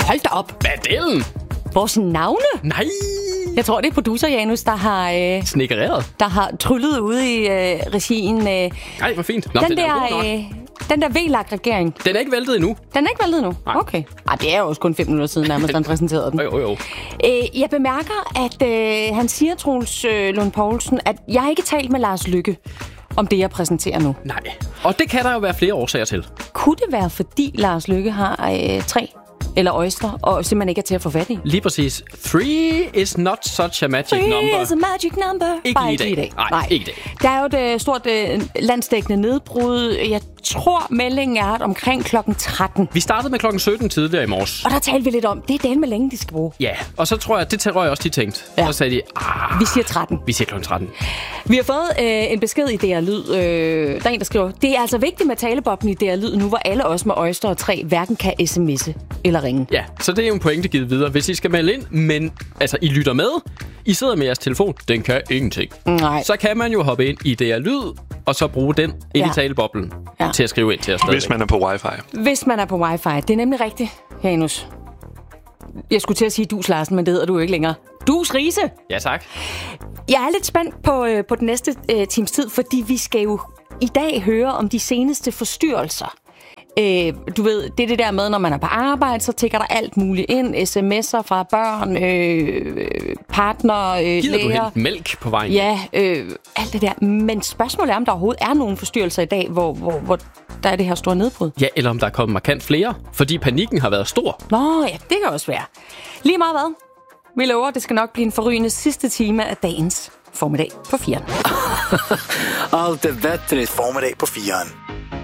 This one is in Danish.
Hold da op. Hvad er det? Vores navne? Nej. Jeg tror, det er producer Janus, der har... Snikkereret. Der har tryllet ude i regien. Nej, hvor fint. Nå, Den der VLAG-regering. Den er ikke væltet endnu. Den er ikke væltet endnu? Nej. Okay. Ej, det er jo også kun 5 minutter siden, nærmest han præsenterede den. Jo. Jeg bemærker, at han siger, Troels Lund Poulsen, at jeg ikke talt med Lars Løkke om det, jeg præsenterer nu. Nej. Og det kan der jo være flere årsager til. Kunne det være, fordi Lars Løkke har 3 eller oyster, og simpelthen ikke er til at få fat i? Lige præcis. 3 is not such a magic number. 3 is a magic number. Ikke lige i dag. Nej, ikke i dag. Der er jo et stort landsdækkende nedbrud. Jeg tror, meldingen er omkring klokken 13. Vi startede med klokken 17 tidligere i morges. Og der talte vi lidt om, det er dagen med længe, de skal bruge. Ja, og så tror jeg, det tror jeg også, de tænkte. Ja. Så sagde de, vi siger 13. Vi siger klokken 13. Vi har fået en besked i DR Lyd. Der er en, der skriver, det er altså vigtigt med talebobben i DR Lyd nu, hvor alle os med oyster og 3 hverken kan sms'e eller ringe. Ja, så det er jo en pointe givet videre. Hvis I skal melde ind, men altså, I lytter med, I sidder med jeres telefon, den kan ingenting. Nej. Så kan man jo hoppe ind i DR Lyd, og så bruge den ind i taleboblen til at skrive ind til os. Hvis man er på wifi. Hvis man er på wifi. Det er nemlig rigtigt, Janus. Jeg skulle til at sige Dus Larsen, men det hedder du ikke længere. Dus Riise. Ja, tak. Jeg er lidt spændt på den næste times tid, fordi vi skal jo i dag høre om de seneste forstyrrelser. Du ved, det er det der med, når man er på arbejde, så tækker der alt muligt ind. SMS'er fra børn, partner, læger. Gider du hente mælk på vejen? Ja, alt det der. Men spørgsmålet er, om der overhovedet er nogle forstyrrelser i dag, hvor der er det her store nedbrud. Ja, eller om der er kommet markant flere, fordi panikken har været stor. Nå ja, det kan også være. Lige meget hvad? Vi lover, det skal nok blive en forrygende sidste time af dagens formiddag på 4'eren. Allt är bättre formiddag på 4'eren.